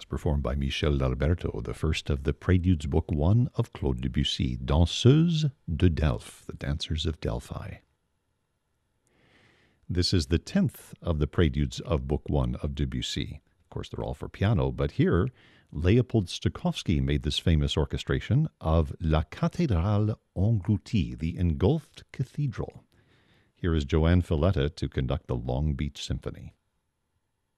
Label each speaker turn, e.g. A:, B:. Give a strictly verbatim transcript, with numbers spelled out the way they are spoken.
A: was performed by Michel d'Alberto, the first of the Préludes, Book One of Claude Debussy, Danseuses de Delphes, the Dancers of Delphi. This is the tenth of the Préludes of Book One of Debussy. Of course, they're all for piano, but here, Leopold Stokowski made this famous orchestration of La Cathédrale Engloutie, the Engulfed Cathedral. Here is Joanne Filletta to conduct the Long Beach Symphony.